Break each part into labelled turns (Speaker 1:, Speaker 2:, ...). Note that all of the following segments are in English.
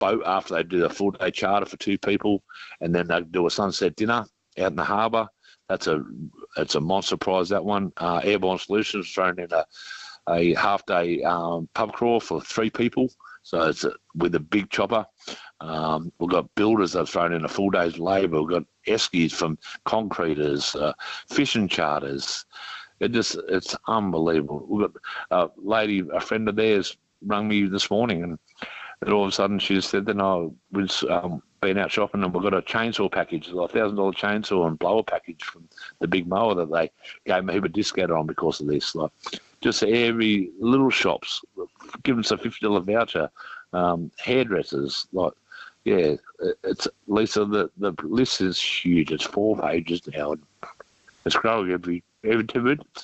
Speaker 1: boat after they do the full-day charter for 2 people, and then they do a sunset dinner out in the harbour. It's a monster prize, that one. Airborne Solutions thrown in a half-day pub crawl for 3 people. So it's with a big chopper. We've got builders that have thrown in a full day's labour. We've got eskies from concreters, fishing charters. It's unbelievable. We've got a friend of theirs rang me this morning, and all of a sudden she said that I was been out shopping and we've got a chainsaw package, a $1,000 chainsaw and blower package from the big mower that they gave me a heap of discount on because of this. Like, just every little shops giving us a $50 voucher, hairdressers, like, yeah, it's Lisa. The list is huge. It's 4 pages now, and it's growing every 2 minutes.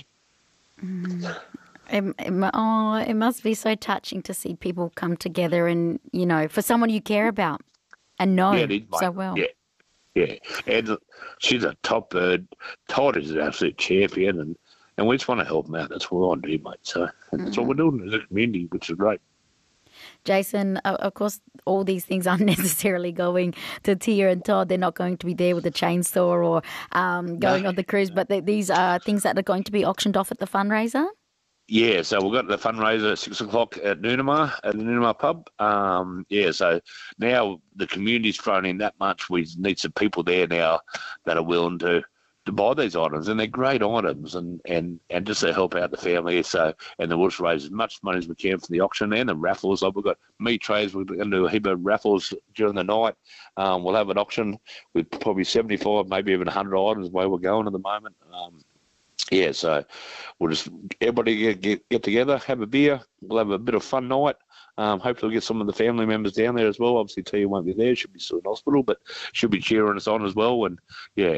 Speaker 2: It must be so touching to see people come together, and for someone you care about and know so well.
Speaker 1: Yeah, and she's a top bird. Todd is an absolute champion, and we just want to help them out. That's what we want to do, mate. So that's what we're doing as a community, which is great.
Speaker 2: Jason, of course, all these things aren't necessarily going to Tia and Todd. They're not going to be there with a chainsaw or going on the cruise, but these are things that are going to be auctioned off at the fundraiser?
Speaker 1: Yeah, so we've got the fundraiser at 6 o'clock at Noonamah, at the Noonamah pub. So now the community's thrown in that much. We need some people there now that are willing to buy these items, and they're great items, and just to help out the family. So, and we'll just raise as much money as we can for the auction and the raffles. Like, we've got meat trays. We're going to do a heap of raffles during the night. We'll have an auction with probably 75, maybe even 100 items the way we're going at the moment. So we'll just everybody get together, have a beer. We'll have a bit of fun night. Hopefully we'll get some of the family members down there as well. Obviously Tia won't be there. She'll be still in hospital, but she'll be cheering us on as well. And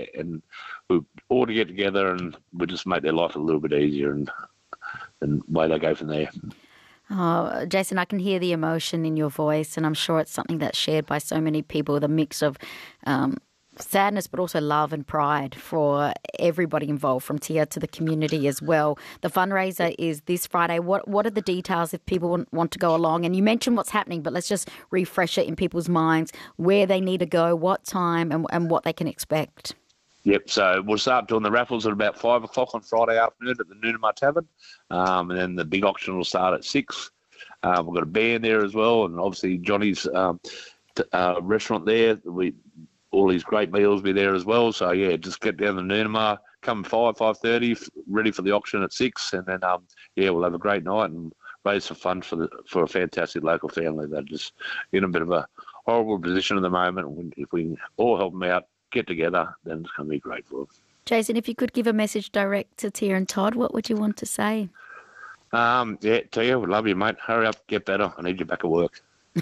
Speaker 1: we all to get together, and we'll just make their life a little bit easier, and way they go from there.
Speaker 2: Oh, Jason, I can hear the emotion in your voice, and I'm sure it's something that's shared by so many people, the mix of sadness but also love and pride for everybody involved, from Tia to the community as well. The fundraiser is this Friday. What are the details if people want to go along? And you mentioned what's happening, but let's just refresh it in people's minds, where they need to go, what time, and what they can expect.
Speaker 1: Yep, so we'll start doing the raffles at about 5 o'clock on Friday afternoon at the Noonamah Tavern, and then the big auction will start at 6. We've got a band there as well, and obviously Johnny's restaurant there. All these great meals be there as well. So, just get down to Noonamah, come 5:30, ready for the auction at 6, and then, we'll have a great night and raise some funds for a fantastic local family that are just in a bit of a horrible position at the moment. If we can all help them out, get together, then it's going to be great for them.
Speaker 2: Jason, if you could give a message direct to Tia and Todd, what would you want to say?
Speaker 1: Tia, we love you, mate. Hurry up, get better. I need you back at work.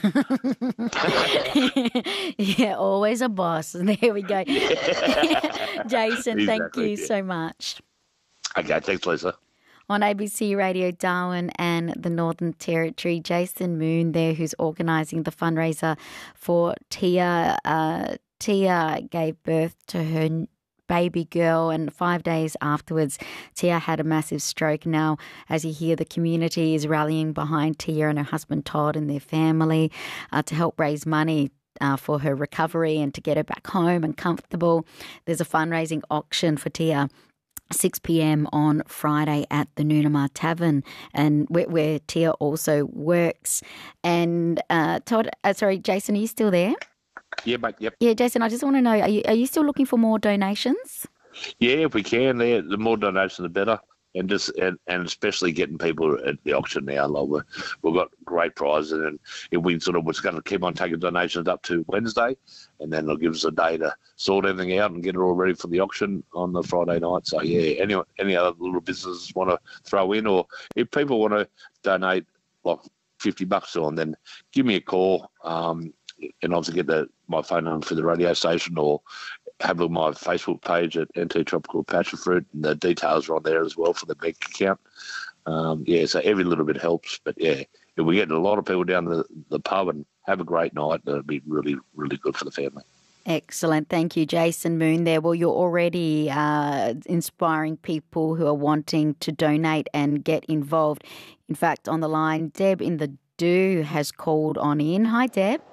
Speaker 2: Yeah, always a boss. There we go. Jason,
Speaker 1: Exactly,
Speaker 2: thank you so much.
Speaker 1: Okay, thanks, Lisa.
Speaker 2: On ABC Radio Darwin and the Northern Territory, Jason Moon there, who's organising the fundraiser for Tia. Tia gave birth to her baby girl, and 5 days afterwards Tia had a massive stroke. Now, as you hear, the community is rallying behind Tia and her husband Todd and their family to help raise money for her recovery and to get her back home and comfortable. There's a fundraising auction for Tia 6 p.m. on Friday at the Noonamah Tavern, and where Tia also works. And Jason, are you still there?
Speaker 1: Yeah, mate, yep.
Speaker 2: Yeah, Jason, I just want to know, are you still looking for more donations?
Speaker 1: Yeah, if we can, the more donations the better, and especially getting people at the auction now. Like, we've got great prizes, and if we we're going to keep on taking donations up to Wednesday, and then it'll give us a day to sort everything out and get it all ready for the auction on the Friday night. So any other little businesses want to throw in, or if people want to donate like $50 to them, then give me a call. And obviously get my phone number for the radio station, or have a look at my Facebook page at NT Tropical Passion Fruit, and the details are on there as well for the bank account. So every little bit helps. But if we get a lot of people down to the pub and have a great night, that'll be really, really good for the family.
Speaker 2: Excellent. Thank you, Jason Moon there. Well, you're already inspiring people who are wanting to donate and get involved. In fact, on the line, Deb in the Du has called on in. Hi, Deb.